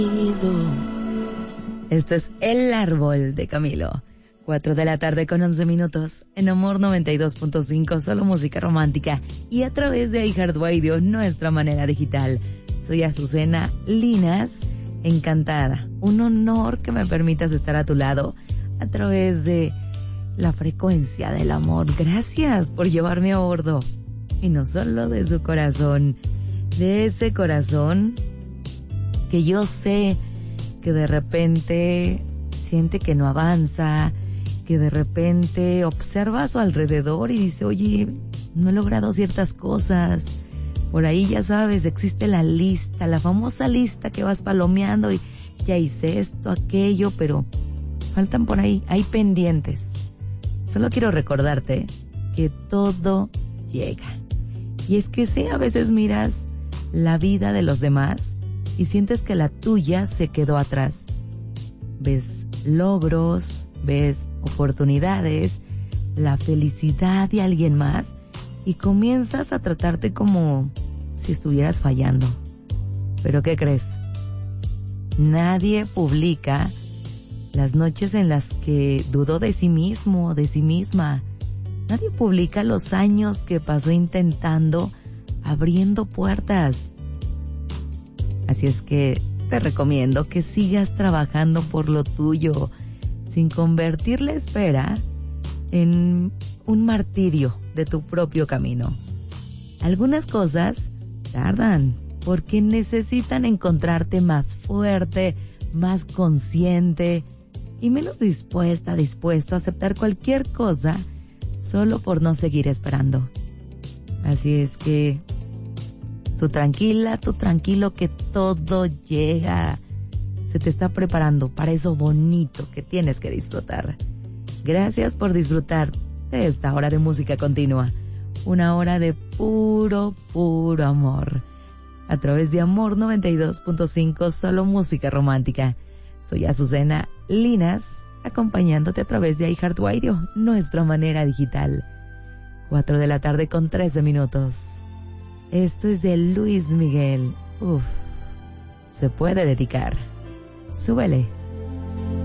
Esto es El Árbol de Camilo. 4 de la tarde con 11 minutos. En Amor 92.5, solo música romántica. Y a través de iHeartRadio, nuestra manera digital. Soy Azucena Linas, encantada. Un honor que me permitas estar a tu lado a través de la frecuencia del amor. Gracias por llevarme a bordo. Y no solo de su corazón, de ese corazón que yo sé que de repente siente que no avanza, que de repente observa a su alrededor y dice, oye, no he logrado ciertas cosas. Por ahí ya sabes, existe la lista, la famosa lista que vas palomeando y ya hice esto, aquello, pero faltan por ahí, hay pendientes. Solo quiero recordarte que todo llega. Y es que sí, a veces miras la vida de los demás y sientes que la tuya se quedó atrás. Ves logros, ves oportunidades, la felicidad de alguien más y comienzas a tratarte como si estuvieras fallando. ¿Pero qué crees? Nadie publica las noches en las que dudó de sí mismo, de sí misma. Nadie publica los años que pasó intentando, abriendo puertas. Así es que te recomiendo que sigas trabajando por lo tuyo, sin convertir la espera en un martirio de tu propio camino. Algunas cosas tardan porque necesitan encontrarte más fuerte, más consciente y menos dispuesto a aceptar cualquier cosa solo por no seguir esperando. Así es que tú tranquila, tú tranquilo, que todo llega. Se te está preparando para eso bonito que tienes que disfrutar. Gracias por disfrutar de esta hora de música continua. Una hora de puro, puro amor. A través de Amor 92.5, solo música romántica. Soy Azucena Linas, acompañándote a través de iHeartRadio, nuestra manera digital. 4 de la tarde con 13 minutos. Esto es de Luis Miguel. Se puede dedicar. Súbele.